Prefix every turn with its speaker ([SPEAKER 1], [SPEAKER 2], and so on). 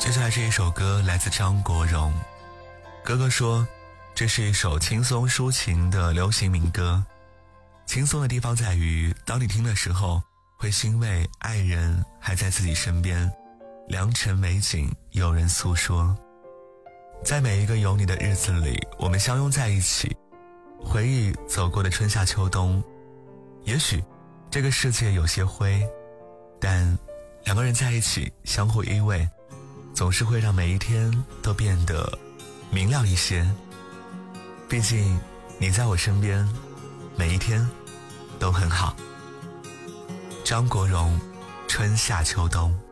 [SPEAKER 1] 接下来这一首歌来自张国荣。哥哥说这是一首轻松抒情的流行民歌，轻松的地方在于当你听的时候会欣慰爱人还在自己身边，良辰美景有人诉说。在每一个有你的日子里，我们相拥在一起，回忆走过的春夏秋冬。也许这个世界有些灰，但两个人在一起相互依偎，总是会让每一天都变得明亮一些。毕竟你在我身边，每一天都很好。张国荣，春夏秋冬。